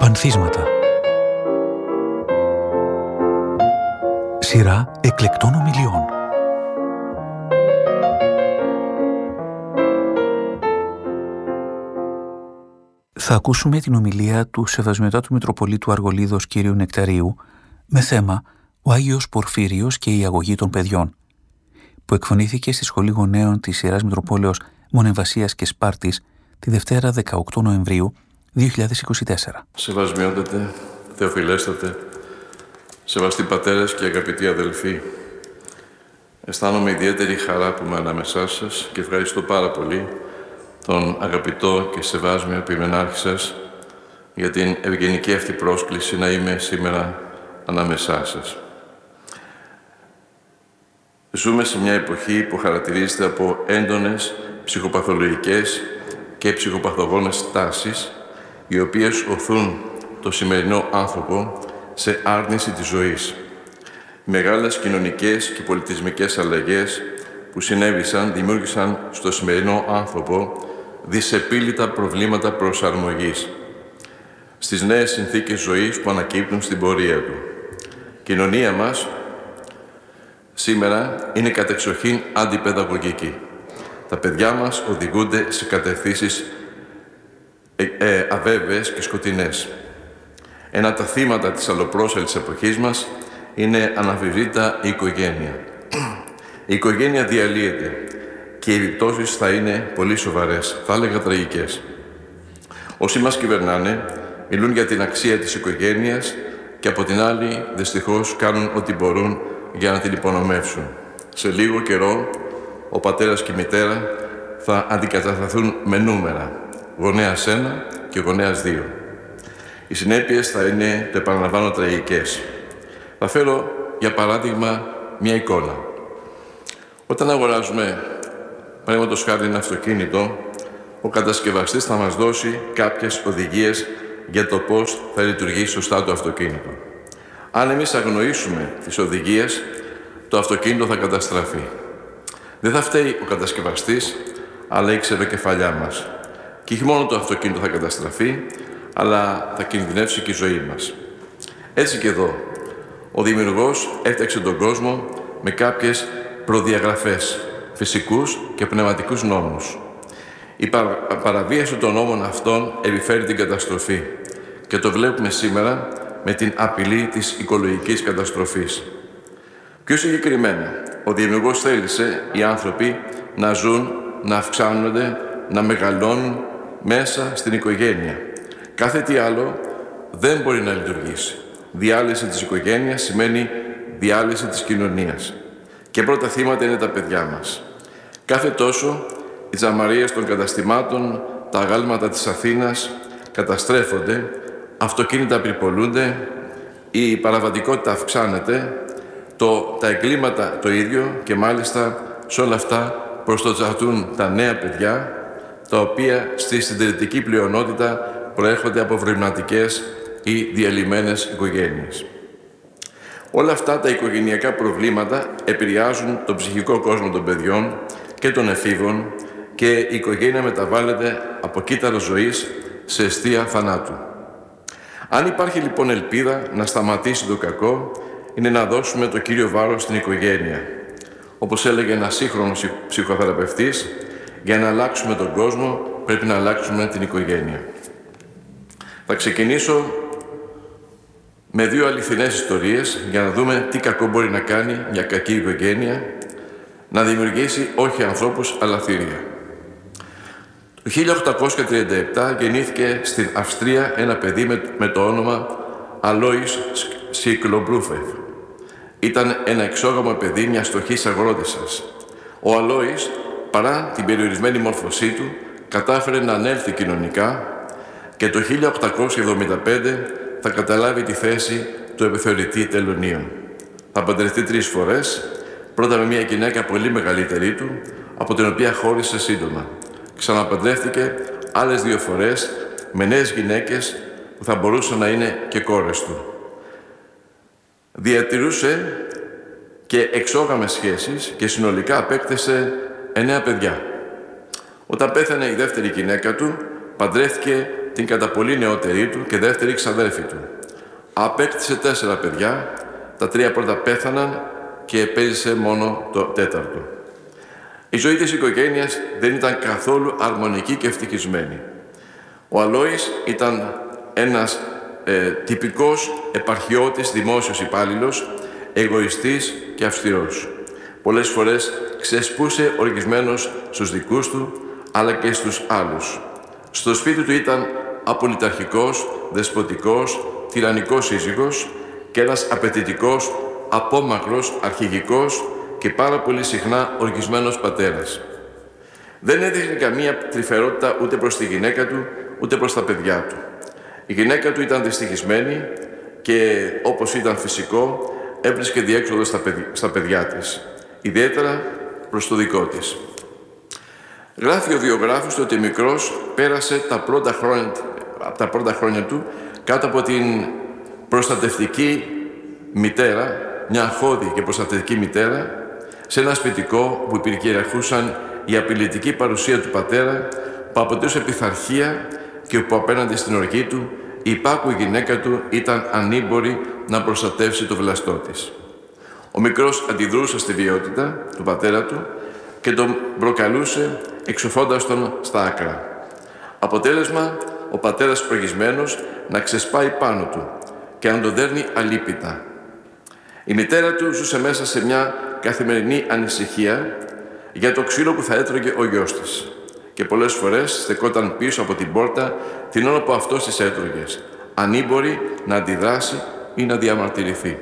Πανθίσματα. Σειρά εκλεκτών ομιλιών. Θα ακούσουμε την ομιλία του Σεβασμιωτάτου Μητροπολίτου Αργολίδος κ. Νεκταρίου με θέμα «Ο Άγιος Πορφύριος και η αγωγή των παιδιών», που εκφωνήθηκε στη Σχολή Γονέων της Ιεράς Μητροπόλεως Μονεμβασίας και Σπάρτης τη Δευτέρα 18 Νοεμβρίου 2024. Σεβασμιότατε, Θεοφιλέστατε, σεβαστοί πατέρες και αγαπητοί αδελφοί, αισθάνομαι ιδιαίτερη χαρά που είμαι ανάμεσά σας και ευχαριστώ πάρα πολύ τον αγαπητό και σεβάσμιο επιμενάρχη σας για την ευγενική αυτή πρόσκληση να είμαι σήμερα ανάμεσά σας. Ζούμε σε μια εποχή που χαρακτηρίζεται από έντονες ψυχοπαθολογικές και ψυχοπαθογόνες τάσεις, οι οποίες οθούν το σημερινό άνθρωπο σε άρνηση της ζωής. Μεγάλες κοινωνικές και πολιτισμικές αλλαγές που συνέβησαν δημιούργησαν στο σημερινό άνθρωπο δυσεπίλητα προβλήματα προσαρμογής στις νέες συνθήκες ζωής που ανακύπτουν στην πορεία του. Η κοινωνία μας σήμερα είναι κατεξοχήν αντιπαιδαγωγική. Τα παιδιά μας οδηγούνται σε κατευθύνσεις αβέβαιες και σκοτεινές. Ένα από τα θύματα της αλλοπρόσελης εποχής μας είναι αναμφισβήτητα η οικογένεια. Η οικογένεια διαλύεται και οι επιπτώσεις θα είναι πολύ σοβαρές, θα έλεγα τραγικές. Όσοι μας κυβερνάνε μιλούν για την αξία της οικογένειας και από την άλλη δυστυχώς κάνουν ό,τι μπορούν για να την υπονομεύσουν. Σε λίγο καιρό ο πατέρας και η μητέρα θα αντικατασταθούν με νούμερα, γονέας 1 και γονέας 2. Οι συνέπειες θα είναι, το επαναλαμβάνω, τραγικές. Θα φέρω για παράδειγμα μια εικόνα. Όταν αγοράζουμε, παραδείγματος χάρη, ένα αυτοκίνητο, ο κατασκευαστής θα μας δώσει κάποιες οδηγίες για το πώς θα λειτουργήσει σωστά το αυτοκίνητο. Αν εμείς αγνοήσουμε τις οδηγίες, το αυτοκίνητο θα καταστραφεί. Δεν θα φταίει ο κατασκευαστής, αλλά η ξεροκεφαλιά μας. Και όχι μόνο το αυτοκίνητο θα καταστραφεί, αλλά θα κινδυνεύσει και η ζωή μας. Έτσι και εδώ, ο Δημιουργός έφτιαξε τον κόσμο με κάποιες προδιαγραφές, φυσικούς και πνευματικούς νόμους. Η παραβίαση των νόμων αυτών επιφέρει την καταστροφή και το βλέπουμε σήμερα με την απειλή της οικολογικής καταστροφής. Πιο συγκεκριμένα, ο Δημιουργός θέλησε οι άνθρωποι να ζουν, να αυξάνονται, να μεγαλώνουν μέσα στην οικογένεια. Κάθε τι άλλο δεν μπορεί να λειτουργήσει. Διάλυση της οικογένειας σημαίνει διάλυση της κοινωνίας. Και πρώτα θύματα είναι τα παιδιά μας. Κάθε τόσο οι τζαμαρίες των καταστημάτων, τα αγάλματα της Αθήνας καταστρέφονται, αυτοκίνητα πυρπολούνται, η παραβατικότητα αυξάνεται, τα εγκλήματα το ίδιο και μάλιστα σε όλα αυτά προστατευτούν τα νέα παιδιά, τα οποία στη συντηρητική πλειονότητα προέρχονται από βρυμνατικές ή διαλυμένες οικογένειες. Όλα αυτά τα οικογενειακά προβλήματα επηρεάζουν τον ψυχικό κόσμο των παιδιών και των εφήβων και η οικογένεια μεταβάλλεται από κύτταρο ζωής σε εστία θανάτου. Αν υπάρχει λοιπόν ελπίδα να σταματήσει το κακό, είναι να δώσουμε το κύριο βάρος στην οικογένεια. Όπως έλεγε ένας σύγχρονος ψυχοθεραπευτής, για να αλλάξουμε τον κόσμο πρέπει να αλλάξουμε την οικογένεια. Θα ξεκινήσω με 2 αληθινές ιστορίες για να δούμε τι κακό μπορεί να κάνει μια κακή οικογένεια, να δημιουργήσει όχι ανθρώπους αλλά θηρία. Το 1837 γεννήθηκε στην Αυστρία ένα παιδί με το όνομα Αλόης Σικλομπρούφεφ. Ήταν ένα εξόγαμο παιδί μιας φτωχής αγρότισσας. Ο Αλόης, παρά την περιορισμένη μόρφωσή του, κατάφερε να ανέλθει κοινωνικά και το 1875 θα καταλάβει τη θέση του επιθεωρητή τελωνίων. Θα παντρευτεί 3 φορές, πρώτα με μια γυναίκα πολύ μεγαλύτερη του, από την οποία χώρισε σύντομα. Ξαναπαντρεύτηκε άλλες 2 φορές με νέες γυναίκες που θα μπορούσαν να είναι και κόρες του. Διατηρούσε και εξόγαμες σχέσεις και συνολικά απέκτησε 9 παιδιά. Όταν πέθανε η δεύτερη γυναίκα του, παντρεύτηκε την κατά πολύ νεότερη του και δεύτερη ξαδέρφη του. Απέκτησε 4 παιδιά, τα 3 πρώτα πέθαναν και επέζησε μόνο το 4ο. Η ζωή της οικογένειας δεν ήταν καθόλου αρμονική και ευτυχισμένη. Ο Αλόης ήταν ένας τυπικός επαρχιώτης δημόσιος υπάλληλος, εγωιστής και αυστηρός. Πολλές φορές ξεσπούσε οργισμένος στους δικούς του, αλλά και στους άλλους. Στο σπίτι του ήταν απολυταρχικός, δεσποτικός, τυραννικός σύζυγος και ένας απαιτητικός, απόμακρος, αρχηγικός και πάρα πολύ συχνά οργισμένος πατέρας. Δεν έδειχνε καμία τρυφερότητα ούτε προς τη γυναίκα του, ούτε προς τα παιδιά του. Η γυναίκα του ήταν δυστυχισμένη και, όπως ήταν φυσικό, έβρισκε διέξοδο στα παιδιά της, ιδιαίτερα προς το δικό της. Γράφει ο βιογράφος ότι ο μικρός πέρασε τα πρώτα χρόνια του κάτω από την προστατευτική μητέρα, μια αφώδη και προστατευτική μητέρα, σε ένα σπιτικό που κυριαρχούσαν η απειλητική παρουσία του πατέρα, που αποτελούσε πειθαρχία και που απέναντι στην οργή του η υπάκουη γυναίκα του ήταν ανήμπορη να προστατεύσει το βλαστό της. Ο μικρός αντιδρούσε στη βιαιότητα του πατέρα του και τον προκαλούσε εξοφώντας τον στα άκρα. Αποτέλεσμα, ο πατέρας οργισμένος να ξεσπάει πάνω του και να τον δέρνει αλίπητα. Η μητέρα του ζούσε μέσα σε μια καθημερινή ανησυχία για το ξύλο που θα έτρωγε ο γιος της και πολλές φορές στεκόταν πίσω από την πόρτα την ώρα που αυτός της έτρωγε, ανήμπορη να αντιδράσει ή να διαμαρτυρηθεί.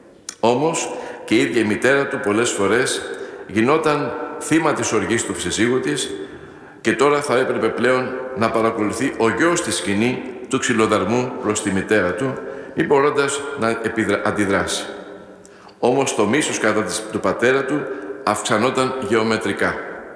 Όμως και η ίδια η μητέρα του πολλές φορές γινόταν θύμα της οργής του συζύγου της και τώρα θα έπρεπε πλέον να παρακολουθεί ο γιος τη σκηνή του ξυλοδαρμού προς τη μητέρα του, μη μπορώντας να αντιδράσει. Όμως το μίσος κατά του πατέρα του αυξανόταν γεωμετρικά.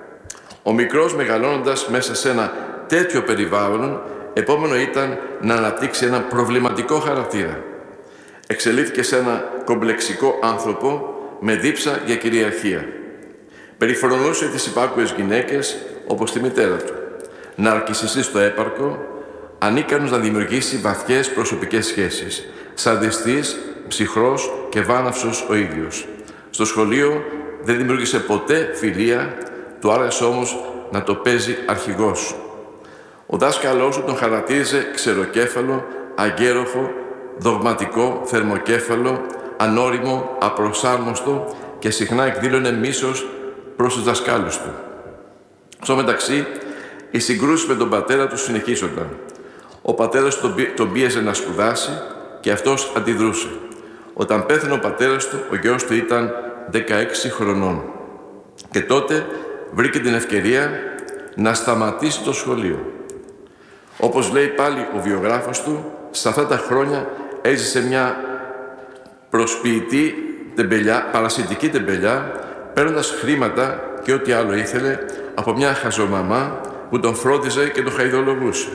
Ο μικρός, μεγαλώνοντας μέσα σε ένα τέτοιο περιβάλλον, επόμενο ήταν να αναπτύξει ένα προβληματικό χαρακτήρα. Εξελίχθηκε σε ένα κομπλεξικό άνθρωπο με δίψα για κυριαρχία. Περιφρονούσε τις υπάκουες γυναίκες όπως τη μητέρα του. Ναρκισσιστής στο έπαρκο, ανίκανος να δημιουργήσει βαθιές προσωπικές σχέσεις. Σαντιστής, ψυχρός και βάναυσος ο ίδιος. Στο σχολείο δεν δημιούργησε ποτέ φιλία, του άρεσε όμως να το παίζει αρχηγός. Ο δάσκαλός του τον χαρακτήριζε ξεροκέφαλο, αγκέροχο, δογματικό, θερμοκέφαλο, ανώριμο, απροσάρμοστο και συχνά εκδήλωνε μίσος προς τους δασκάλους του. Στο μεταξύ, οι συγκρούσεις με τον πατέρα του συνεχίζονταν. Ο πατέρας τον πίεζε να σπουδάσει και αυτός αντιδρούσε. Όταν πέθανε ο πατέρας του, ο γιος του ήταν 16 χρονών. Και τότε βρήκε την ευκαιρία να σταματήσει το σχολείο. Όπως λέει πάλι ο βιογράφος του, σε αυτά τα χρόνια έζησε μια προσποιητή τεμπελιά, παρασιτική τεμπελιά, παίρνοντας χρήματα και ό,τι άλλο ήθελε από μια χαζομαμά που τον φρόντιζε και τον χαϊδολογούσε.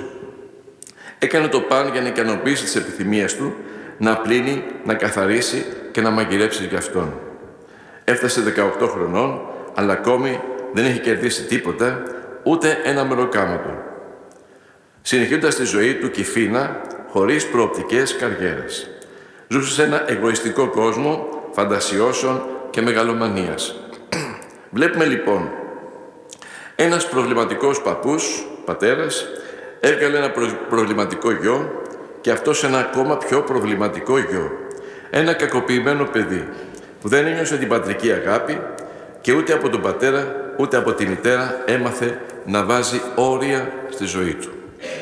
Έκανε το παν για να ικανοποιήσει τις επιθυμίες του, να πλύνει, να καθαρίσει και να μαγειρέψει για αυτόν. Έφτασε 18 χρονών, αλλά ακόμη δεν έχει κερδίσει τίποτα, ούτε ένα μεροκάματο. Συνεχίζοντας τη ζωή του κυφίνα, χωρίς προοπτικές καριέρας. Ζούσε σε ένα εγωιστικό κόσμο φαντασιώσεων και μεγαλομανίας. Βλέπουμε λοιπόν ένας προβληματικός παππούς, πατέρας, έβγαλε ένα προβληματικό γιο και αυτός ένα ακόμα πιο προβληματικό γιο. Ένα κακοποιημένο παιδί που δεν ένιωσε την πατρική αγάπη και ούτε από τον πατέρα ούτε από τη μητέρα έμαθε να βάζει όρια στη ζωή του.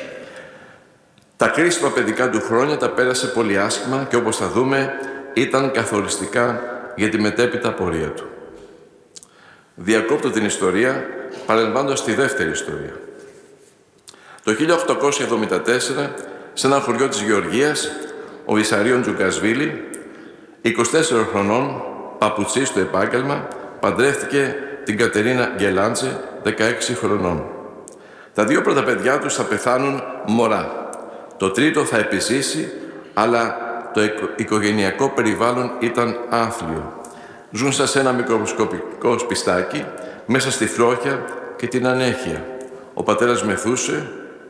Τα κρίσιμα παιδικά του χρόνια τα πέρασε πολύ άσχημα και όπως θα δούμε ήταν καθοριστικά για τη μετέπειτα πορεία του. Διακόπτω την ιστορία παρεμβάνοντας τη δεύτερη ιστορία. Το 1874, σε ένα χωριό της Γεωργίας, ο Βυσαρίων Τζουγκασβίλη, 24 χρονών, παπουτσής στο επάγγελμα, παντρεύτηκε την Κατερίνα Γκελάντζε, 16 χρονών. Τα δύο πρώτα παιδιά τους θα πεθάνουν μωρά. Το τρίτο θα επιζήσει, αλλά το οικογενειακό περιβάλλον ήταν άθλιο. Ζούσαν σε ένα μικροσκοπικό σπιστάκι, μέσα στη φτώχεια και την ανέχεια. Ο πατέρας μεθούσε,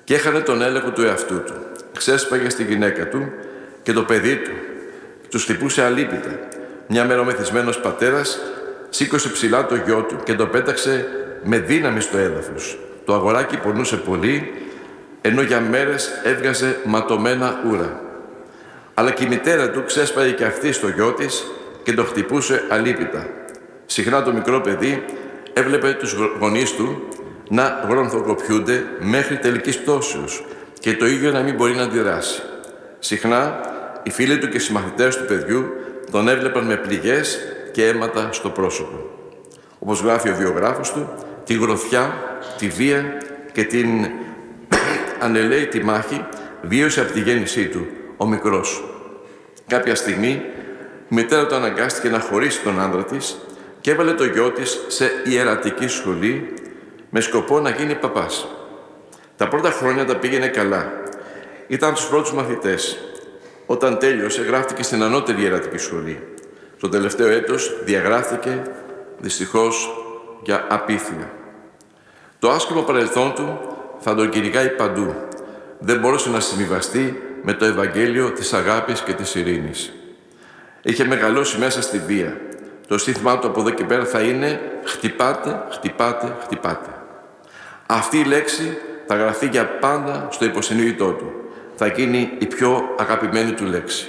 και έχανε τον έλεγχο του εαυτού του. Ξέσπαγε στη γυναίκα του και το παιδί του. Τους χτυπούσε αλίπητα. Μια μέρα ο μεθυσμένος πατέρας σήκωσε ψηλά το γιο του και το πέταξε με δύναμη στο έδαφος. Το αγοράκι πονούσε πολύ, ενώ για μέρες έβγαζε ματωμένα ούρα. Αλλά και η μητέρα του ξέσπαγε και αυτή στο γιο της και το χτυπούσε αλίπητα. Συχνά το μικρό παιδί έβλεπε τους γονείς του να γρονθοκοπιούνται μέχρι τελικής πτώσεως και το ίδιο να μην μπορεί να αντιδράσει. Συχνά οι φίλοι του και οι συμμαθητές του παιδιού τον έβλεπαν με πληγές και αίματα στο πρόσωπο. Όπως γράφει ο βιογράφος του, τη γροθιά, τη βία και την ανελαίητη μάχη βίωσε από τη γέννησή του ο μικρός. Κάποια στιγμή η μητέρα του αναγκάστηκε να χωρίσει τον άντρα της και έβαλε το γιο της σε ιερατική σχολή με σκοπό να γίνει παπάς. Τα πρώτα χρόνια τα πήγαινε καλά. Ήταν τους πρώτους μαθητές. Όταν τέλειωσε, γράφτηκε στην ανώτερη ιερατική σχολή. Στο τελευταίο έτος διαγράφτηκε, δυστυχώς, για απίθεια. Το άσχημο παρελθόν του θα τον κυνηγάει παντού. Δεν μπορούσε να συμβιβαστεί με το Ευαγγέλιο της αγάπης και της ειρήνης. Είχε μεγαλώσει μέσα στη βία. Το σύνθημά του από εδώ και πέρα θα είναι «Χτυπάτε, χτυπάτε, χτυπάτε». Αυτή η λέξη θα γραφτεί για πάντα στο υποσυνείδητό του. Θα γίνει η πιο αγαπημένη του λέξη.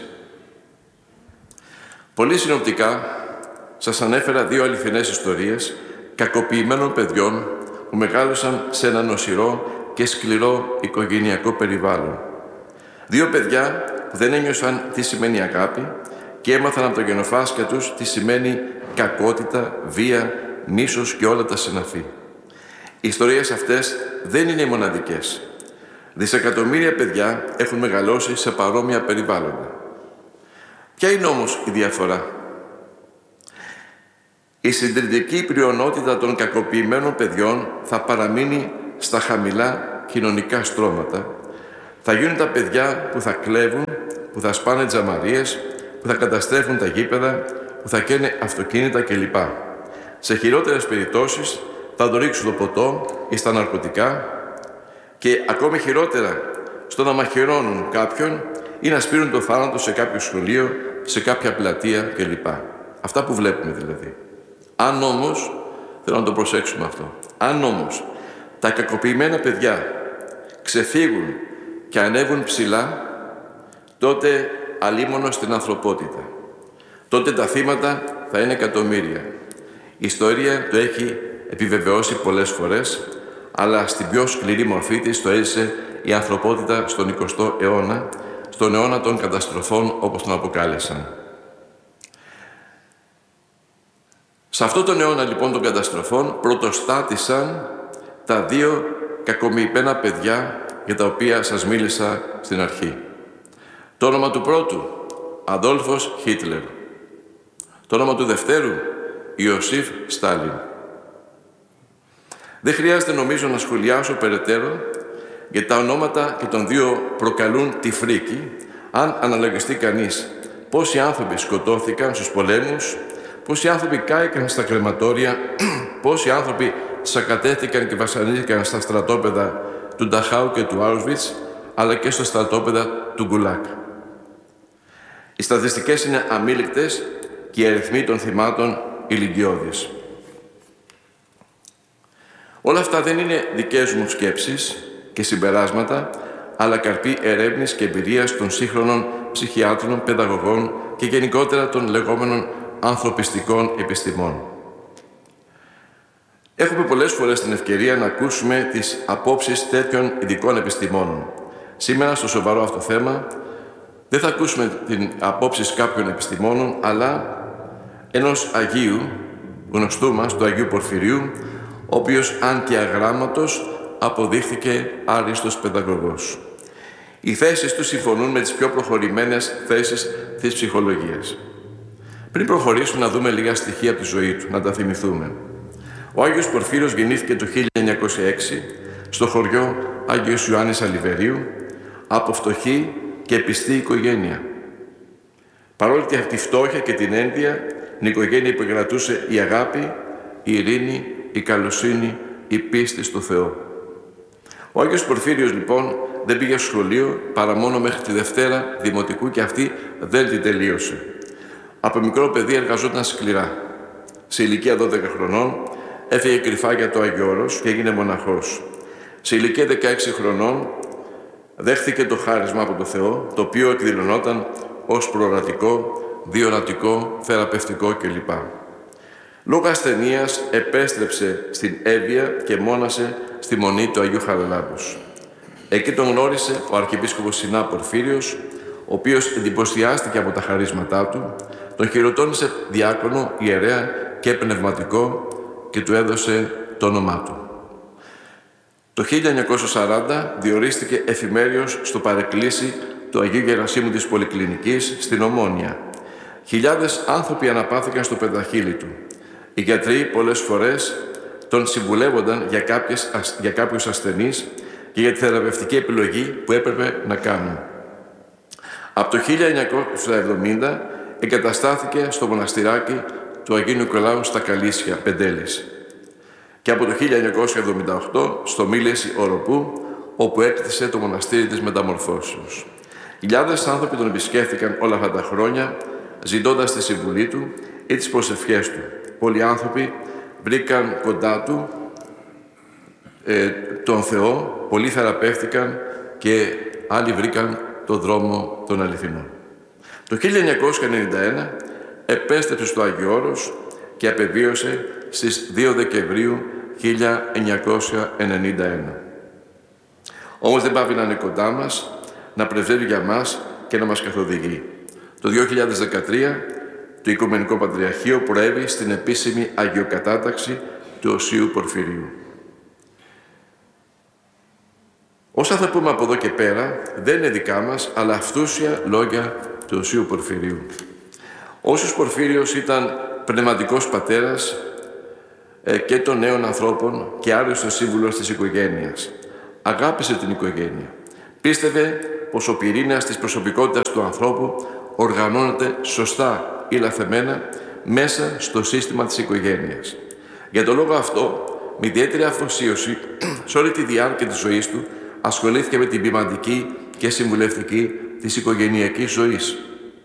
Πολύ συνοπτικά σας ανέφερα δύο αληθινές ιστορίες κακοποιημένων παιδιών που μεγάλωσαν σε ένα νοσηρό και σκληρό οικογενειακό περιβάλλον. Δύο παιδιά που δεν ένιωσαν τι σημαίνει αγάπη και έμαθαν από το γενοφάσκια τους τι σημαίνει κακότητα, βία, μίσος και όλα τα συναφή. Οι ιστορίες αυτές δεν είναι μοναδικές. Δισεκατομμύρια παιδιά έχουν μεγαλώσει σε παρόμοια περιβάλλοντα. Ποια είναι όμως η διαφορά? Η συντριπτική πλειονότητα των κακοποιημένων παιδιών θα παραμείνει στα χαμηλά κοινωνικά στρώματα. Θα γίνουν τα παιδιά που θα κλέβουν, που θα σπάνε τζαμαρίες, που θα καταστρέφουν τα γήπεδα, που θα καίνε αυτοκίνητα κλπ. Σε χειρότερες περιπτώσεις θα το ρίξουν το ποτό ή στα ναρκωτικά και ακόμη χειρότερα στο να μαχαιρώνουν κάποιον ή να σπείρουν το θάνατο σε κάποιο σχολείο, σε κάποια πλατεία κλπ. Αυτά που βλέπουμε δηλαδή. Αν όμως, θέλω να το προσέξουμε αυτό, αν όμως τα κακοποιημένα παιδιά ξεφύγουν και ανέβουν ψηλά, τότε αλίμονο στην ανθρωπότητα. Τότε τα θύματα θα είναι εκατομμύρια. Η ιστορία το έχει επιβεβαιώσει πολλές φορές, αλλά στην πιο σκληρή μορφή της το έζησε η ανθρωπότητα στον 20ο αιώνα, στον αιώνα των καταστροφών όπως τον αποκάλεσαν. Σε αυτόν τον αιώνα λοιπόν των καταστροφών πρωτοστάτησαν τα δύο κακοποιημένα παιδιά για τα οποία σας μίλησα στην αρχή. Το όνομα του πρώτου, Αδόλφος Χίτλερ. Το όνομα του δευτέρου, Ιωσήφ Στάλιν. Δεν χρειάζεται νομίζω να σχολιάσω περαιτέρω, γιατί τα ονόματα και των δύο προκαλούν τη φρίκη, αν αναλογιστεί κανείς πόσοι άνθρωποι σκοτώθηκαν στους πολέμους, πόσοι άνθρωποι κάηκαν στα κρεματόρια, πόσοι άνθρωποι σακατέθηκαν και βασανίστηκαν στα στρατόπεδα του Νταχάου και του Άουσβιτς, αλλά και στα στρατόπεδα του Γκουλάκ. Οι στατιστικές είναι αμήλικτες και οι αριθμοί των θυμάτων ηλικιώδεις. Όλα αυτά δεν είναι δικές μου σκέψεις και συμπεράσματα, αλλά καρπή ερεύνης και εμπειρίας των σύγχρονων ψυχιάτρων, παιδαγωγών και γενικότερα των λεγόμενων ανθρωπιστικών επιστημών. Έχουμε πολλές φορές την ευκαιρία να ακούσουμε τις απόψεις τέτοιων ειδικών επιστημόνων. Σήμερα, στο σοβαρό αυτό θέμα, δεν θα ακούσουμε την απόψεις κάποιων επιστημόνων, αλλά ενός Αγίου, γνωστού μας, του Αγίου Πορφυρίου, ο οποίος αν και αγράμματος αποδείχθηκε άριστος παιδαγωγός. Οι θέσεις του συμφωνούν με τις πιο προχωρημένες θέσεις της ψυχολογίας. Πριν προχωρήσουμε να δούμε λίγα στοιχεία από τη ζωή του, να τα θυμηθούμε. Ο Άγιος Πορφύριος γεννήθηκε το 1906 στο χωριό Άγιος Ιωάννης Αλιβερίου από φτωχή και πιστή οικογένεια. Παρόλη τη φτώχεια και την ένδια, την οικογένεια υποκρατούσε η αγάπη, η ειρήνη, η καλοσύνη, η πίστη στο Θεό. Ο Άγιος Πορφύριος λοιπόν δεν πήγε στο σχολείο παρά μόνο μέχρι τη Δευτέρα Δημοτικού και αυτή δεν την τελείωσε. Από μικρό παιδί εργαζόταν σκληρά. Σε ηλικία 12 χρονών έφυγε κρυφά για το Άγιο Όρος και έγινε μοναχός. Σε ηλικία 16 χρονών δέχθηκε το χάρισμα από το Θεό, το οποίο εκδηλωνόταν ως προορατικό, διορατικό, θεραπευτικό κλπ. Λόγω ασθενείας επέστρεψε στην Εύβοια και μόνασε στη Μονή του Αγίου Χαραλάμπους. Εκεί τον γνώρισε ο Αρχιεπίσκοπος Συνά Πορφύριος, ο οποίος εντυπωσιάστηκε από τα χαρίσματά του, τον χειροτώνησε διάκονο, ιερέα και πνευματικό και του έδωσε το όνομά του. Το 1940 διορίστηκε εφημέριος στο παρεκκλήσι του Αγίου Γερασίμου της Πολυκλινικής στην Ομόνια. Χιλιάδες άνθρωποι αναπάθηκαν στο πενταχύλι του. Οι γιατροί πολλές φορές τον συμβουλεύονταν για κάποιους ασθενείς και για τη θεραπευτική επιλογή που έπρεπε να κάνουν. Από το 1970 εγκαταστάθηκε στο μοναστηράκι του Αγίου Νικολάου στα Καλίσια, Πεντέλης. Και από το 1978 στο Μήλεση Οροπού, όπου έκτισε το μοναστήρι της Μεταμορφώσεως. Χιλιάδες άνθρωποι τον επισκέφθηκαν όλα αυτά τα χρόνια, ζητώντας τη συμβουλή του ή τις προσευχές του. Πολλοί άνθρωποι βρήκαν κοντά του τον Θεό, πολλοί θεραπεύτηκαν και άλλοι βρήκαν τον δρόμο των αληθινών. Το 1991 επέστρεψε στο Άγιο Όρος και απεβίωσε στις 2 Δεκεμβρίου 1991. Όμως δεν πάβει να είναι κοντά μας, να πρεσβεύει για μας και να μας καθοδηγεί. Το 2013 το Οικουμενικό Πατριαρχείο προέβη στην επίσημη αγιοκατάταξη του Οσίου Πορφυρίου. Όσα θα πούμε από εδώ και πέρα δεν είναι δικά μας, αλλά αυτούσια λόγια του Οσίου Πορφυρίου. Ο Όσιος Πορφύριος ήταν πνευματικός πατέρας και των νέων ανθρώπων και άρρωστος σύμβουλος της οικογένειας. Αγάπησε την οικογένεια. Πίστευε πως ο πυρήνας της προσωπικότητας του ανθρώπου οργανώνεται σωστά ή λαθεμένα μέσα στο σύστημα της οικογένειας. Για τον λόγο αυτό, με ιδιαίτερη αφοσίωση, σε όλη τη διάρκεια της ζωής του, ασχολήθηκε με την ποιμαντική και συμβουλευτική της οικογενειακής ζωής.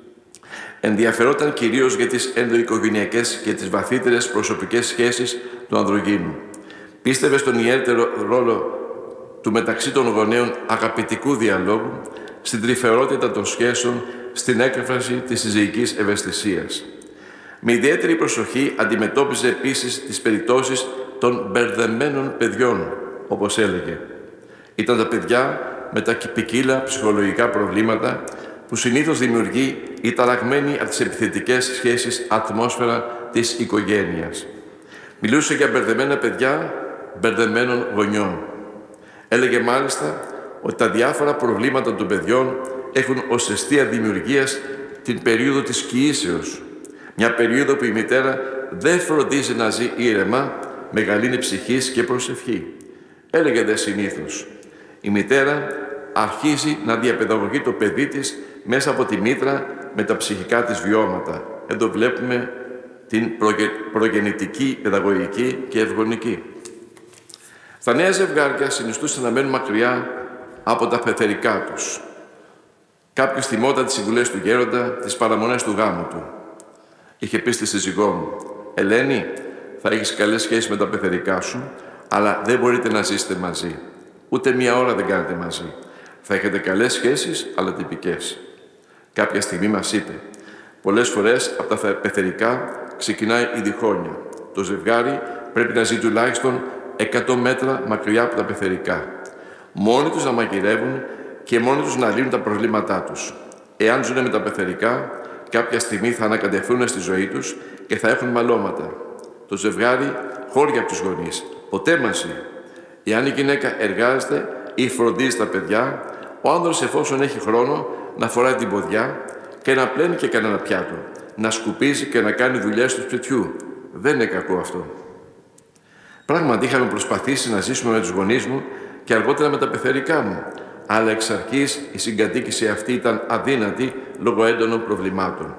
Ενδιαφερόταν κυρίως για τις ενδοοικογενειακές και τις βαθύτερες προσωπικές σχέσεις του ανδρογύνου. Πίστευε στον ιδιαίτερο ρόλο του μεταξύ των γονέων αγαπητικού διαλόγου, στην τρυφερότητα των σχέσεων, στην έκφραση της συζυγικής ευαισθησίας. Με ιδιαίτερη προσοχή αντιμετώπιζε επίσης τις περιπτώσεις των μπερδεμένων παιδιών, όπως έλεγε. Ήταν τα παιδιά με τα ποικίλα ψυχολογικά προβλήματα που συνήθως δημιουργεί η ταραγμένη από τις επιθετικές σχέσεις ατμόσφαιρα της οικογένειας. Μιλούσε για μπερδεμένα παιδιά μπερδεμένων γονιών. Έλεγε μάλιστα ότι τα διάφορα προβλήματα των παιδιών έχουν ως αιστεία δημιουργίας την περίοδο της κοιήσεως. Μια περίοδο που η μητέρα δεν φροντίζει να ζει ήρεμα, με γαλήνη ψυχής και προσευχή. Έλεγε δε συνήθως, η μητέρα αρχίζει να διαπαιδαγωγεί το παιδί της μέσα από τη μήτρα με τα ψυχικά της βιώματα. Εδώ βλέπουμε την προγεννητική, παιδαγωγική και ευγονική. Στα νέα ζευγάρια συνιστούσε να μένουν μακριά από τα πεθερικά τους. Κάποιος θυμόταν τις συμβουλές του γέροντα, τις παραμονές του γάμου του. Είχε πει στη σύζυγό μου, «Ελένη, θα έχεις καλές σχέσεις με τα πεθερικά σου, αλλά δεν μπορείτε να ζήσετε μαζί. Ούτε μία ώρα δεν κάνετε μαζί. Θα έχετε καλές σχέσεις, αλλά τυπικές». Κάποια στιγμή μας είπε, «Πολλές φορές από τα πεθερικά ξεκινάει η διχόνοια. Το ζευγάρι πρέπει να ζει τουλάχιστον 100 μέτρα μακριά από τα πεθερικά. Μόνοι τους να μαγειρεύουν και μόνοι τους να λύνουν τα προβλήματά τους. Εάν ζουν με τα πεθερικά, κάποια στιγμή θα ανακατευθούν στη ζωή τους και θα έχουν μαλώματα. Το ζευγάρι χώρια από τους γονείς, ποτέ μαζί. Εάν η γυναίκα εργάζεται ή φροντίζει τα παιδιά, ο άνδρας εφόσον έχει χρόνο να φοράει την ποδιά και να πλένει και κανένα πιάτο, να σκουπίζει και να κάνει δουλειές του σπιτιού. Δεν είναι κακό αυτό. Πράγματι είχαμε προσπαθήσει να ζήσουμε με τους γονείς μου και αργότερα με τα πεθερικά μου, αλλά εξ αρχής η συγκατοίκηση αυτή ήταν αδύνατη λόγω έντονων προβλημάτων.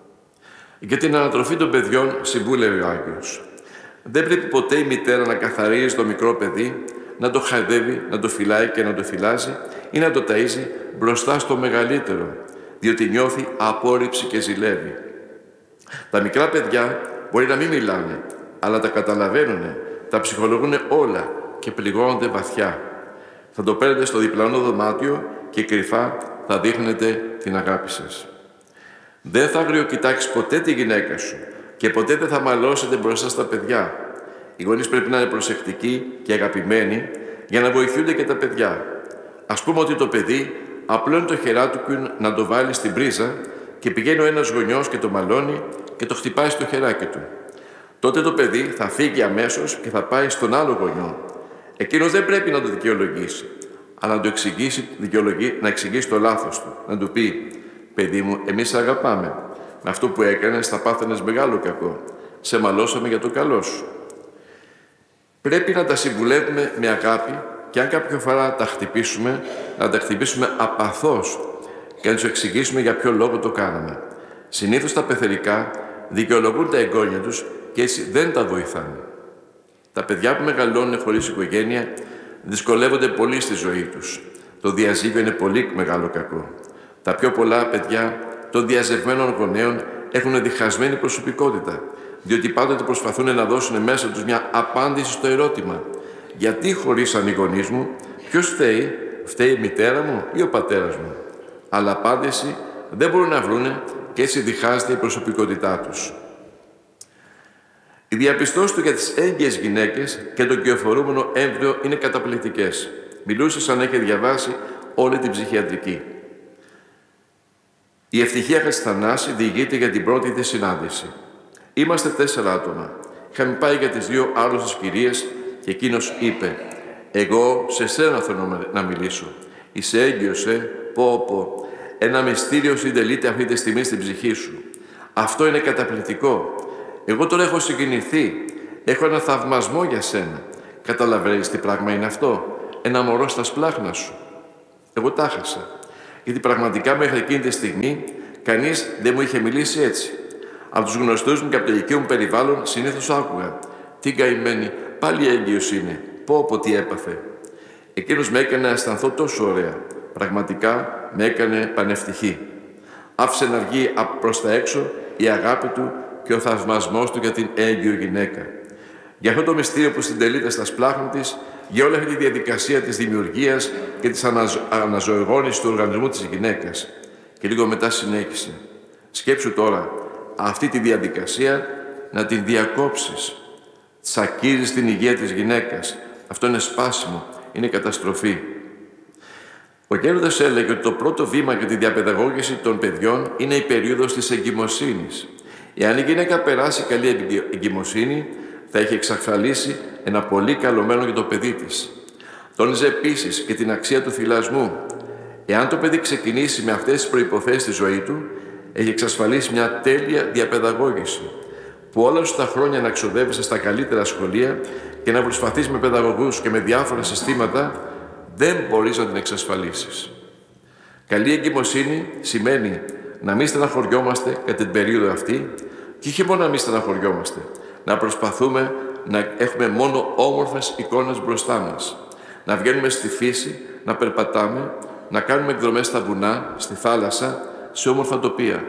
Για την ανατροφή των παιδιών συμβούλευε ο Άγιος. Δεν πρέπει ποτέ η μητέρα να καθαρίζει το μικρό παιδί, να το χαϊδεύει, να το φυλάει και να το φυλάζει ή να το ταΐζει μπροστά στο μεγαλύτερο, διότι νιώθει απόρριψη και ζηλεύει. Τα μικρά παιδιά μπορεί να μην μιλάνε, αλλά τα καταλαβαίνουν, τα ψυχολογούν όλα και πληγώνονται βαθιά. Θα το παίρνετε στο διπλανό δωμάτιο και κρυφά θα δείχνετε την αγάπη σας. Δεν θα αγριοκοιτάξεις ποτέ τη γυναίκα σου και ποτέ δεν θα μαλώσετε μπροστά στα παιδιά. Οι γονείς πρέπει να είναι προσεκτικοί και αγαπημένοι για να βοηθούνται και τα παιδιά. Ας πούμε ότι το παιδί απλώνει το χεράκι του να το βάλει στην πρίζα και πηγαίνει ο ένας γονιός και το μαλώνει και το χτυπάει στο χεράκι του. Τότε το παιδί θα φύγει αμέσως και θα πάει στον άλλο γονιό. Εκείνος δεν πρέπει να το δικαιολογήσει, αλλά να το εξηγήσει το λάθος του. Να του πει: παιδί μου, εμείς σε αγαπάμε. Με αυτό που έκανες θα πάθαινες μεγάλο κακό. Σε μαλώσαμε για το καλό σου. Πρέπει να τα συμβουλεύουμε με αγάπη και αν κάποια φορά τα χτυπήσουμε, να τα χτυπήσουμε απαθώς και να τους εξηγήσουμε για ποιο λόγο το κάναμε. Συνήθως τα πεθερικά δικαιολογούν τα εγγόνια τους και έτσι δεν τα βοηθάνε. Τα παιδιά που μεγαλώνουν χωρίς οικογένεια δυσκολεύονται πολύ στη ζωή τους. Το διαζύγιο είναι πολύ μεγάλο κακό. Τα πιο πολλά παιδιά των διαζευμένων γονέων έχουν διχασμένη προσωπικότητα, διότι πάντοτε προσπαθούν να δώσουν μέσα τους μια απάντηση στο ερώτημα: γιατί χωρίσαν οι γονείς μου, ποιος φταίει, φταίει η μητέρα μου ή ο πατέρας μου? Αλλά απάντηση δεν μπορούν να βρούνε και έτσι διχάζεται η προσωπικότητά τους. Οι διαπιστώσεις του για τις έγκυες γυναίκες και το κυοφορούμενο έμβριο είναι καταπληκτικές. Μιλούσε σαν να έχει διαβάσει όλη την ψυχιατρική. Η ευτυχία Χατζηθανάση διηγείται για την πρώτη της συνάντηση. Είμαστε 4 άτομα. Είχαμε πάει για τις 2 άρρωστες κυρίες και εκείνος είπε: εγώ σε σένα θέλω να μιλήσω. Είσαι έγκυος, πω. Ένα μυστήριο συντελείται αυτή τη στιγμή στην ψυχή σου. Αυτό είναι καταπληκτικό. Εγώ τώρα έχω συγκινηθεί. Έχω ένα θαυμασμό για σένα. Καταλαβαίνεις τι πράγμα είναι αυτό? Ένα μωρό στα σπλάχνα σου. Εγώ τα χάσα. Γιατί πραγματικά μέχρι εκείνη τη στιγμή κανείς δεν μου είχε μιλήσει έτσι. Από τους γνωστούς μου και από το ηλικίο μου περιβάλλον συνήθως άκουγα: τι καημένη, πάλι έγκυος είναι. Πω τι έπαθε. Εκείνος με έκανε να αισθανθώ τόσο ωραία. Πραγματικά με έκανε πανευτυχή. Άφησε να βγει προς τα έξω η αγάπη του και ο θαυμασμός του για την έγκυο γυναίκα. Για αυτό το μυστήριο που συντελείται στα σπλάχνα της, για όλη αυτή τη διαδικασία της δημιουργίας και της αναζωογόνησης του οργανισμού της γυναίκας. Και λίγο μετά συνέχισε: σκέψου τώρα αυτή τη διαδικασία να την διακόψεις. Τσακίζεις την υγεία της γυναίκας. Αυτό είναι σπάσιμο, είναι καταστροφή. Ο γέροντας έλεγε ότι το πρώτο βήμα για τη διαπαιδαγώγηση των παιδιών είναι η περίοδος της εγκυμοσύνης. Εάν η γυναίκα περάσει καλή εγκυμοσύνη, θα έχει εξασφαλίσει ένα πολύ καλό μέλλον για το παιδί της. Τόνιζε επίσης και την αξία του θυλασμού. Εάν το παιδί ξεκινήσει με αυτές τις προϋποθέσεις στη ζωή του, έχει εξασφαλίσει μια τέλεια διαπαιδαγώγηση, που όλα σου τα χρόνια να ξοδεύεσαι στα καλύτερα σχολεία και να προσπαθείς με παιδαγωγούς και με διάφορα συστήματα, δεν μπορείς να την εξασφαλίσεις. Καλή εγκυμοσύνη σημαίνει να μην στεναχωριόμαστε κατά την περίοδο αυτή και όχι μόνο να μην στεναχωριόμαστε, να προσπαθούμε να έχουμε μόνο όμορφες εικόνες μπροστά μας. Να βγαίνουμε στη φύση, να περπατάμε, να κάνουμε εκδρομές στα βουνά, στη θάλασσα, σε όμορφα τοπία.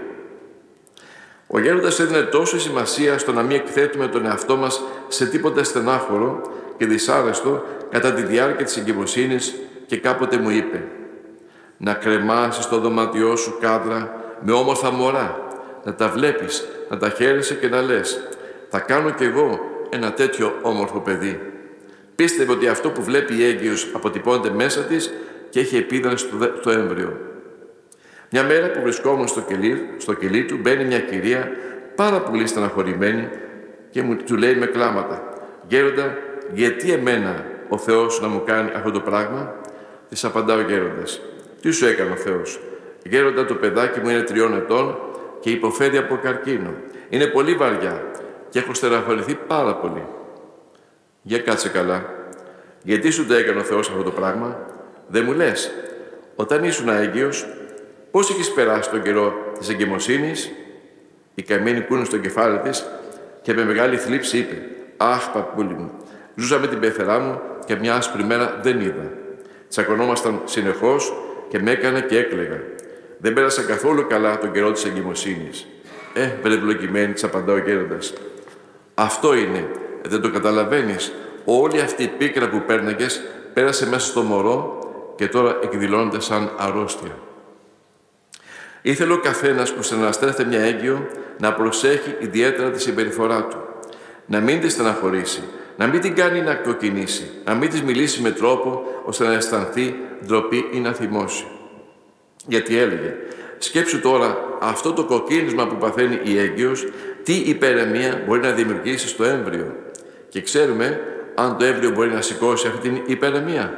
Ο γέροντας έδινε τόσο σημασία στο να μην εκθέτουμε τον εαυτό μας σε τίποτα στενάχωρο και δυσάρεστο κατά τη διάρκεια της εγκυμοσύνης και κάποτε μου είπε: να κρεμάσεις το δωμάτιό σου κάδρα με όμορφα μωρά, να τα βλέπεις, να τα χαίρεσαι και να λες: θα κάνω κι εγώ ένα τέτοιο όμορφο παιδί. Πίστευε ότι αυτό που βλέπει η έγκυος αποτυπώνεται μέσα της και έχει επίδραση στο έμβριο. Μια μέρα που βρισκόμουν στο κελί του, μπαίνει μια κυρία πάρα πολύ στεναχωρημένη και του λέει με κλάματα: γέροντα, γιατί εμένα ο Θεός να μου κάνει αυτό το πράγμα? Της απαντά ο γέροντας: τι σου έκανε ο Θεός? Γέροντα, το παιδάκι μου είναι 3 ετών και υποφέρει από καρκίνο. Είναι πολύ βαριά και έχω στεναχωρηθεί πάρα πολύ. Για κάτσε καλά. Γιατί σου το έκανε ο Θεός αυτό το πράγμα? Δεν μου λες, όταν ήσουν έγκυος, πώς έχεις περάσει τον καιρό της εγκυμοσύνης? Η καημένη κούνησε στο κεφάλι της και με μεγάλη θλίψη είπε: αχ, παππούλη μου, ζούσα με την πεθερά μου και μια άσπρη μέρα δεν είδα. Τσακωνόμασταν συνεχώς και με έκανε και έκλαιγα. Δεν πέρασα καθόλου καλά τον καιρό της εγκυμοσύνης. Βρεβλοκειμένη, της απαντά ο γέροντας. Αυτό είναι, δεν το καταλαβαίνεις? Όλη αυτή η πίκρα που πέρναγες πέρασε μέσα στο μωρό και τώρα εκδηλώνεται σαν αρρώστια. Ήθελε ο καθένας που στεναστρέφεται μια έγκυο να προσέχει ιδιαίτερα τη συμπεριφορά του. Να μην τη στεναχωρήσει, να μην την κάνει να κοκκινήσει, να μην της μιλήσει με τρόπο ώστε να αισθανθεί ντροπή ή να θυμώσει. Γιατί έλεγε, σκέψου τώρα αυτό το κοκκίνισμα που παθαίνει η έγκυος, τι υπερεμία μπορεί να δημιουργήσει στο έμβριο. Και ξέρουμε αν το έμβριο μπορεί να σηκώσει αυτή την υπερεμία.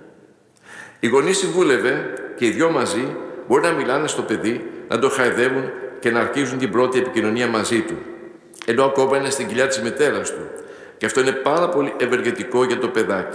Οι γονείς συμβούλευε και οι δυο μαζί μπορεί να μιλάνε στο παιδί, να το χαϊδεύουν και να αρχίζουν την πρώτη επικοινωνία μαζί του. Ενώ ακόμα είναι στην κοιλιά της μητέρας του. Και αυτό είναι πάρα πολύ ευεργετικό για το παιδάκι.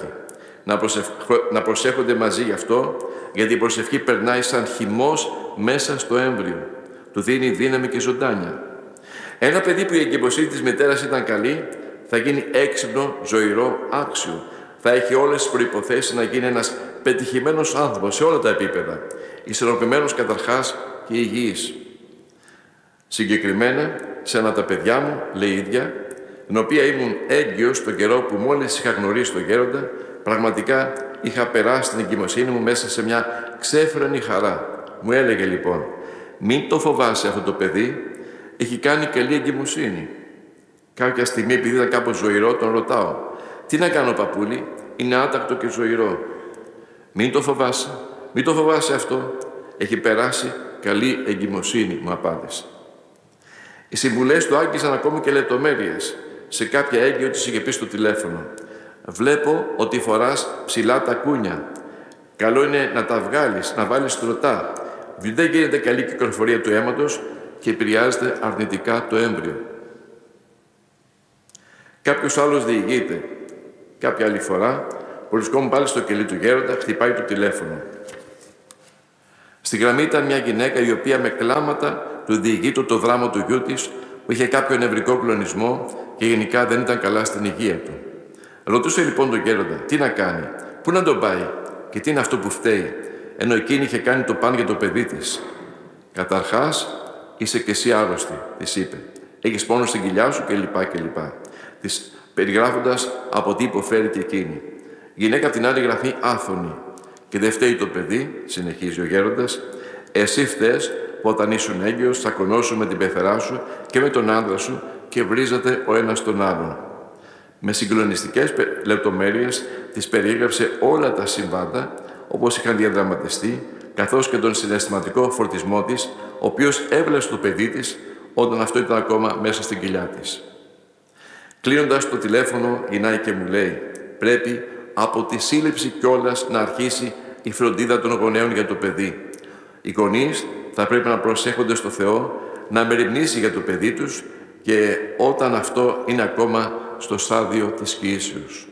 Να προσέχονται μαζί γι' αυτό, γιατί η προσευχή περνάει σαν χυμός μέσα στο έμβριο. Του δίνει δύναμη και ζωντάνια. Ένα παιδί που η εγκυμοσύνη της μητέρας ήταν καλή, θα γίνει έξυπνο, ζωηρό, άξιο. Θα έχει όλες τις προϋποθέσεις να γίνει ένας πετυχημένος άνθρωπος σε όλα τα επίπεδα. Ισορροπημένος καταρχάς και υγιής. Συγκεκριμένα, σε ένα τα παιδιά μου, λέει η ίδια, την οποία ήμουν έγκυος τον καιρό που μόλις είχα γνωρίσει τον γέροντα, πραγματικά είχα περάσει την εγκυμοσύνη μου μέσα σε μια ξέφρενη χαρά. Μου έλεγε λοιπόν, μην το φοβάσαι αυτό το παιδί, έχει κάνει καλή εγκυμοσύνη. Κάποια στιγμή, επειδή ήταν κάπως ζωηρό, τον ρωτάω, τι να κάνω παππούλη, είναι άτακτο και ζωηρό. Μην το φοβάσαι αυτό, έχει περάσει καλή εγκυμοσύνη, μου απάντησε. Οι συμβουλές του άγγιζαν ακόμη και λεπτομέρειες. Σε κάποια έγκυο της είχε πει στο τηλέφωνο, βλέπω ότι φοράς ψηλά τα κούνια. Καλό είναι να τα βγάλεις, να βάλεις στρωτά. Δεν γίνεται καλή κυκλοφορία του αίματος και επηρεάζεται αρνητικά το έμβριο. Κάποιος άλλος διηγείται. Κάποια άλλη φορά, που βρισκόμουν πάλι στο κελί του γέροντα, χτυπάει το τηλέφωνο. Στη γραμμή ήταν μια γυναίκα η οποία με κλάματα του διηγεί το δράμα του γιού της, που είχε κάποιο νευρικό κλονισμό και γενικά δεν ήταν καλά στην υγεία του. Ρωτούσε λοιπόν τον γέροντα τι να κάνει, πού να τον πάει και τι είναι αυτό που φταίει, ενώ εκείνη είχε κάνει το παν για το παιδί της. Καταρχάς, είσαι και εσύ άρρωστη, της είπε. Έχεις πόνο στην κοιλιά σου κλπ. Της περιγράφοντας από τι υποφέρει και εκείνη. Η γυναίκα από την άλλη γραφή άφωνη. Και δεν φταίει το παιδί, συνεχίζει ο γέροντας, εσύ φταίς που όταν ήσουν έγκυος τσακωνόσουν με την πεθερά σου και με τον άντρα σου και βρίζατε ο ένας τον άλλον. Με συγκλονιστικές λεπτομέρειες της περιέγραψε όλα τα συμβάντα όπως είχαν διαδραματιστεί, καθώς και τον συναισθηματικό φορτισμό της, ο οποίος έβλεψε το παιδί της όταν αυτό ήταν ακόμα μέσα στην κοιλιά της. Κλείνοντας το τηλέφωνο, γυρνάει και μου λέει, πρέπει από τη σύλληψη κιόλας να αρχίσει η φροντίδα των γονέων για το παιδί. Οι γονείς θα πρέπει να προσέχονται στο Θεό, να μεριμνήσει για το παιδί τους και όταν αυτό είναι ακόμα στο στάδιο της κοίησεως.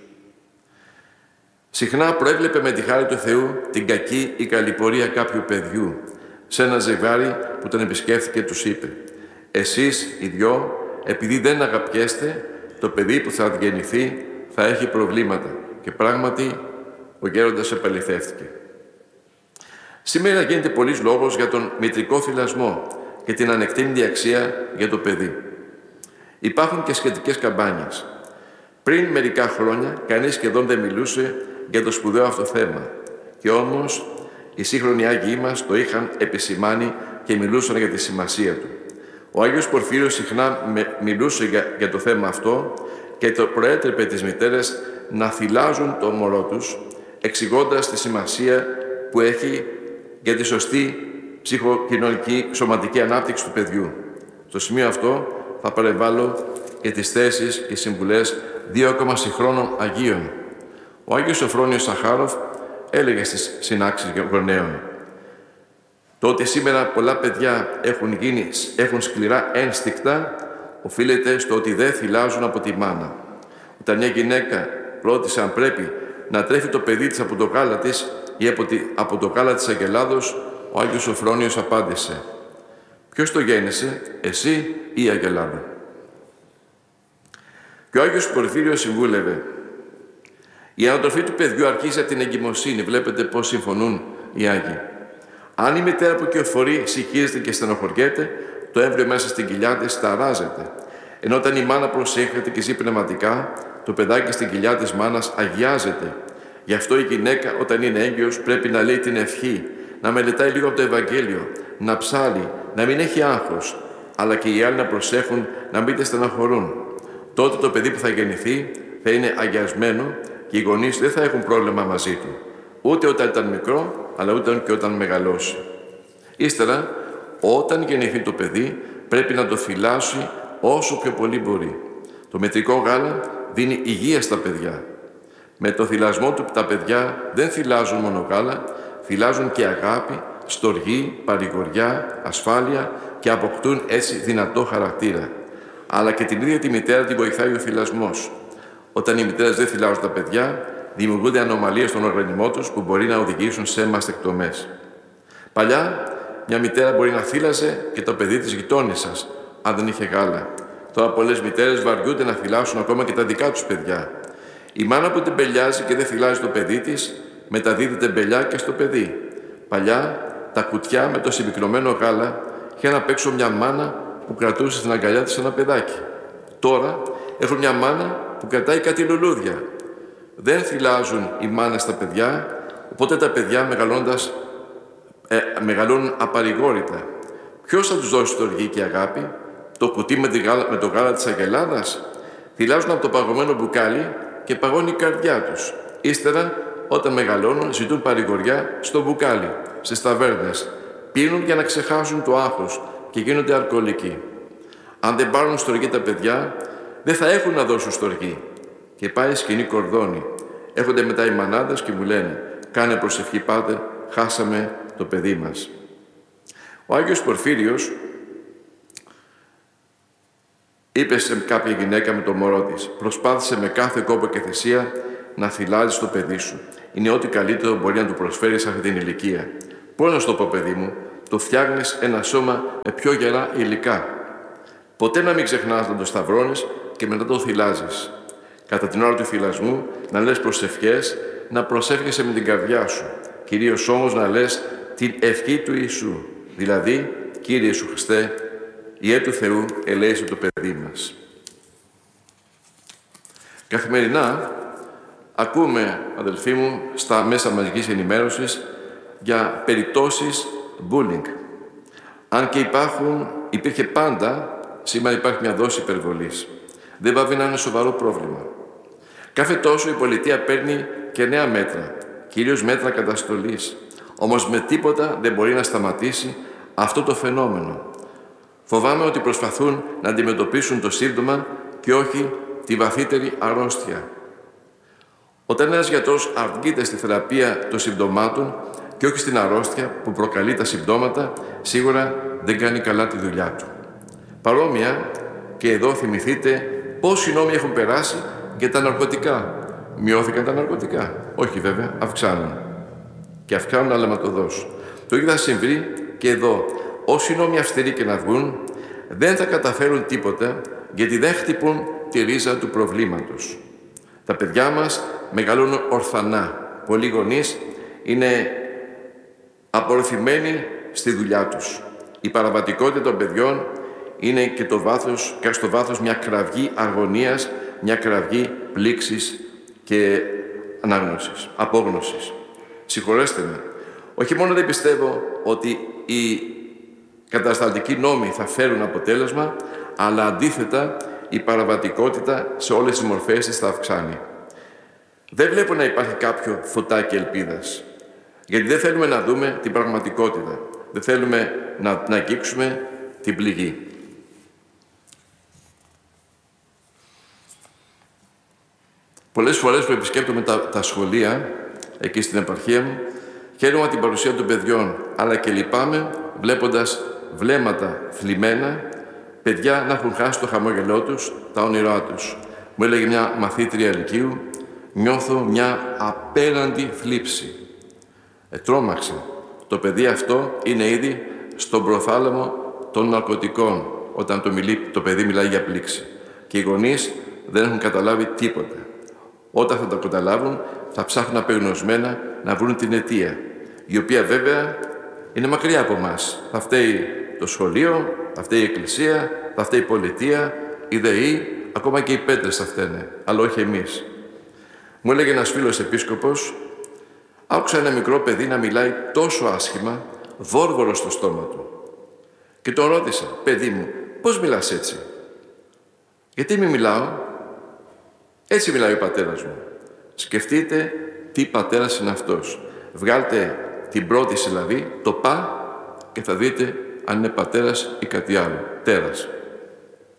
Συχνά προέβλεπε με τη χάρη του Θεού την κακή ή καλή πορεία κάποιου παιδιού. Σε ένα ζευγάρι που τον επισκέφθηκε τους είπε «Εσείς οι δυο, επειδή δεν αγαπιέστε, το παιδί που θα γεννηθεί θα έχει προβλήματα». Και πράγματι ο γέροντας επαληθεύτηκε. Σήμερα γίνεται πολλής λόγος για τον μητρικό θυλασμό και την ανεκτήμητη αξία για το παιδί. Υπάρχουν και σχετικές καμπάνιες. Πριν μερικά χρόνια, κανείς σχεδόν δεν μιλούσε για το σπουδαίο αυτό θέμα. Και όμως, οι σύγχρονοι Άγιοι μας το είχαν επισημάνει και μιλούσαν για τη σημασία του. Ο Άγιος Πορφύριος συχνά μιλούσε για το θέμα αυτό και το προέτρεπε τις μητέρες να θυλάζουν το μωρό τους, εξηγώντας τη σημασία που έχει για τη σωστή ψυχοκοινωνική σωματική ανάπτυξη του παιδιού. Στο σημείο αυτό θα παρεμβάλλω και τις θέσεις και συμβουλές δύο ακόμα συγχρόνων Αγίων. Ο Άγιος Σοφρόνιος Σαχάροφ έλεγε στις συνάξεις γονέων «Το ότι σήμερα πολλά παιδιά έχουν σκληρά ένστικτα οφείλεται στο ότι δεν θυλάζουν από τη μάνα. Όταν μια γυναίκα ρώτησε αν πρέπει να τρέφει το παιδί της από το γάλα της ή από το γάλα της αγελάδος, ο Άγιος Σοφρόνιος απάντησε «Ποιος το γέννησε, εσύ ή η αγελάδα?» Και ο Άγιος Πορφύριος συμβούλευε Η ανατροφή του παιδιού αρχίζει από την εγκυμοσύνη. Βλέπετε πώς συμφωνούν οι Άγιοι. Αν η μητέρα που κυοφορεί συγχύζεται και στενοχωριέται, το έμβριο μέσα στην κοιλιά της ταράζεται. Ενώ όταν η μάνα προσέχεται και ζει πνευματικά, το παιδάκι στην κοιλιά της μάνας αγιάζεται. Γι' αυτό η γυναίκα όταν είναι έγκυος πρέπει να λέει την ευχή, να μελετάει λίγο από το Ευαγγέλιο, να ψάλει, να μην έχει άγχος, αλλά και οι άλλοι να προσέχουν να μην τις στεναχωρούν. Τότε το παιδί που θα γεννηθεί θα είναι αγιασμένο και οι γονείς δεν θα έχουν πρόβλημα μαζί του. Ούτε όταν ήταν μικρό, αλλά ούτε και όταν μεγαλώσει. Ύστερα, όταν γεννηθεί το παιδί, πρέπει να το θυλάσει όσο πιο πολύ μπορεί. Το μετρικό γάλα δίνει υγεία στα παιδιά. Με το θυλασμό του τα παιδιά δεν θυλάζουν μόνο γάλα, θυλάζουν και αγάπη, στοργή, παρηγοριά, ασφάλεια και αποκτούν έτσι δυνατό χαρακτήρα. Αλλά και την ίδια τη μητέρα τη βοηθάει ο θυλασμός. Όταν οι μητέρες δεν θυλάζουν τα παιδιά, δημιουργούνται ανομαλίες στον οργανισμό τους που μπορεί να οδηγήσουν σε μαστεκτομές. Παλιά, μια μητέρα μπορεί να θύλαζε και το παιδί της γειτόνισσας, αν δεν είχε γάλα. Τώρα πολλές μητέρες βαριούνται να θυλάσουν ακόμα και τα δικά τους παιδιά. Η μάνα που τεμπελιάζει και δεν θυλάζει το παιδί της, μεταδίδει τεμπελιά και στο παιδί. Παλιά, τα κουτιά με το συμπυκνωμένο γάλα είχαν απ' έξω μια μάνα που κρατούσε στην αγκαλιά της ένα παιδάκι. Τώρα έχουν μια μάνα που κρατάει κάτι λουλούδια. Δεν θυλάζουν οι μάνες τα παιδιά, οπότε τα παιδιά μεγαλώντας μεγαλώνουν απαρηγόρητα. Ποιος θα τους δώσει στοργή και αγάπη? Το κουτί με το γάλα της αγελάδας? Θυλάζουν από το παγωμένο μπουκάλι και παγώνει η καρδιά τους. Ύστερα, όταν μεγαλώνουν, ζητούν παρηγοριά στο μπουκάλι, στις ταβέρνες. Πίνουν για να ξεχάσουν το άγχος και γίνονται αλκοολικοί. Αν δεν πάρουν στοργή τα παιδιά, δεν θα έχουν να δώσουν στοργή. Και πάει σκηνή κορδόνι. Έρχονται μετά οι μανάδες και μου λένε «Κάνε προσευχή, πάτερ, χάσαμε το παιδί μας». Ο Άγιος Πορφύριος είπε σε κάποια γυναίκα με το μωρό της «Προσπάθησε με κάθε κόπο και θυσία να θυλάζεις το παιδί σου. Είναι ό,τι καλύτερο μπορεί να του προσφέρει σε αυτή την ηλικία. Πώς να σου το πω, παιδί μου, το φτιάχνεις ένα σώμα με πιο γερά υλικά. Ποτέ να μην ξεχνάς να το σταυρώνεις και μετά το θυλάζεις. Κατά την ώρα του θυλασμού να λες προσευχές, να προσεύχεσαι με την καρδιά σου. Κυρίως όμως να λες την ευχή του Ιησού. Δηλαδή, Κύριε Ιησού Χριστέ, Ιε του Θεού, ελέησε το παιδί μας. Καθημερινά ακούμε, αδελφοί μου, στα μέσα μαζικής ενημέρωσης για περιπτώσεις bullying. Αν και υπήρχε πάντα, σήμερα υπάρχει μια δόση υπερβολής. Δεν πάβει να είναι σοβαρό πρόβλημα. Κάθε τόσο η πολιτεία παίρνει και νέα μέτρα, κυρίως μέτρα καταστολής. Όμως με τίποτα δεν μπορεί να σταματήσει αυτό το φαινόμενο. Φοβάμαι ότι προσπαθούν να αντιμετωπίσουν το σύμπτωμα και όχι τη βαθύτερη αρρώστια. Όταν ένας γιατρός αρνείται στη θεραπεία των συμπτωμάτων και όχι στην αρρώστια που προκαλεί τα συμπτώματα, σίγουρα δεν κάνει καλά τη δουλειά του. Παρόμοια, και εδώ θυμηθείτε πόσοι νόμοι έχουν περάσει για τα ναρκωτικά. Μειώθηκαν τα ναρκωτικά? Όχι βέβαια, αυξάνουν. Και αυξάνουν αλαματωδώς. Το ίδιο θα συμβεί και εδώ. Όσοι νόμοι αυστηροί και να βγουν, δεν θα καταφέρουν τίποτα, γιατί δεν χτυπούν τη ρίζα του προβλήματος. Τα παιδιά μας μεγαλώνουν ορφανά. Πολλοί γονείς είναι απορροφημένοι στη δουλειά τους. Η παραβατικότητα των παιδιών είναι και στο βάθος μια κραυγή αγωνίας, μια κραυγή πλήξης και απόγνωσης. Συγχωρέστε με. Όχι μόνο δεν πιστεύω ότι οι κατασταλτικοί νόμοι θα φέρουν αποτέλεσμα, αλλά αντίθετα η παραβατικότητα σε όλες τις μορφές της θα αυξάνει. Δεν βλέπω να υπάρχει κάποιο φωτάκι ελπίδας, γιατί δεν θέλουμε να δούμε την πραγματικότητα. Δεν θέλουμε να αγγίξουμε την πληγή. Πολλές φορές που επισκέπτομαι τα σχολεία, εκεί στην επαρχία μου, χαίρομαι την παρουσία των παιδιών, αλλά και λυπάμαι βλέποντας βλέμματα θλιμμένα, παιδιά να έχουν χάσει το χαμόγελό τους, τα όνειρά τους. Μου έλεγε μια μαθήτρια λυκείου, νιώθω μια απέραντη θλίψη. Τρόμαξε. Το παιδί αυτό είναι ήδη στον προθάλαμο των ναρκωτικών, όταν το παιδί μιλάει για πλήξη. Και οι γονείς δεν έχουν καταλάβει τίποτα. Όταν θα το καταλάβουν, θα ψάχνουν απεγνωσμένα να βρουν την αιτία, η οποία βέβαια είναι μακριά από μας. Θα φταίει το σχολείο, θα φταίει η εκκλησία, θα φταίει η πολιτεία, η ΔΕΗ, ακόμα και οι πέτρες θα φταίνε, αλλά όχι εμείς. Μου έλεγε ένας φίλος επίσκοπος, άκουσα ένα μικρό παιδί να μιλάει τόσο άσχημα, βόρβορο στο στόμα του. Και τον ρώτησα, παιδί μου, πώς μιλάς έτσι? Γιατί μη μιλάω? Έτσι μιλάει ο πατέρας μου. Σκεφτείτε τι πατέρας είναι αυτός. Βγάλτε την πρώτη συλλαβή, το πα, και θα δείτε αν είναι πατέρας ή κάτι άλλο. Τέρας.